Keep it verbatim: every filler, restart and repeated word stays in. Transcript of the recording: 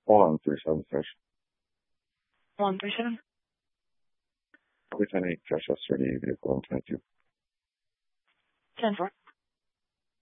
One three seven six. One three seven. Ten eight, Joshua thirty vehicle, twenty two. Ten four.